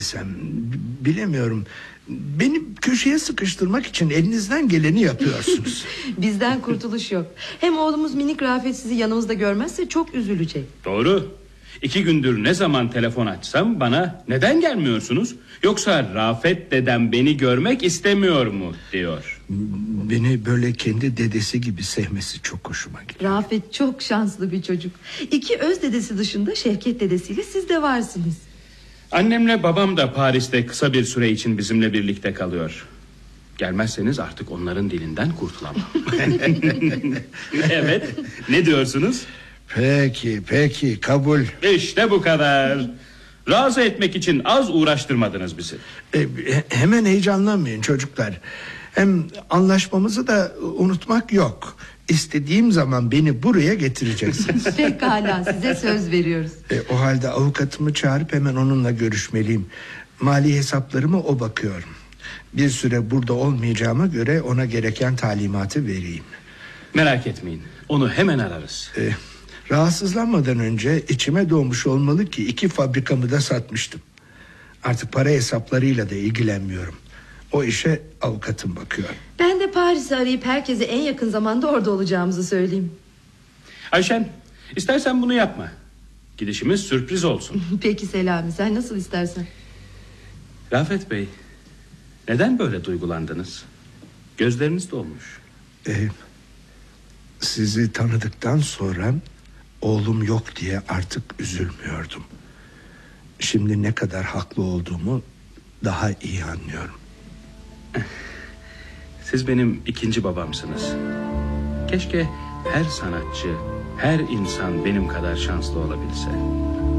Sen bilemiyorum. Beni köşeye sıkıştırmak için elinizden geleni yapıyorsunuz. Bizden kurtuluş yok. Hem oğlumuz minik Rafet sizi yanımızda görmezse çok üzülecek. Doğru. 2 gündür ne zaman telefon açsam bana neden gelmiyorsunuz? Yoksa Rafet dedem beni görmek istemiyor mu diyor. Beni böyle kendi dedesi gibi sevmesi çok hoşuma gidiyor. Rafet çok şanslı bir çocuk. 2 öz dedesi dışında Şevket dedesiyle siz de varsınız. Annemle babam da Paris'te kısa bir süre için bizimle birlikte kalıyor. Gelmezseniz artık onların dilinden kurtulamam. Evet, ne diyorsunuz? Peki kabul. İşte bu kadar. Razı etmek için az uğraştırmadınız bizi. Hemen heyecanlanmayın çocuklar. Hem anlaşmamızı da unutmak yok. İstediğim zaman beni buraya getireceksiniz. Pekala, size söz veriyoruz. O halde avukatımı çağırıp hemen onunla görüşmeliyim. Mali hesaplarıma o bakıyor. Bir süre burada olmayacağıma göre ona gereken talimatı vereyim. Merak etmeyin, onu hemen ararız. Rahatsızlanmadan önce içime doğmuş olmalı ki 2 fabrikamı da satmıştım. Artık para hesaplarıyla da ilgilenmiyorum. O işe avukatım bakıyor. Ben de Paris'i arayıp herkese en yakın zamanda orada olacağımızı söyleyeyim. Ayşen, istersen bunu yapma. Gidişimiz sürpriz olsun. Peki Selami, sen nasıl istersen. Rafet Bey, neden böyle duygulandınız? Gözleriniz dolmuş. Sizi tanıdıktan sonra oğlum yok diye artık üzülmüyordum. Şimdi ne kadar haklı olduğumu daha iyi anlıyorum. Siz benim 2. babamsınız. Keşke her sanatçı, her insan benim kadar şanslı olabilse.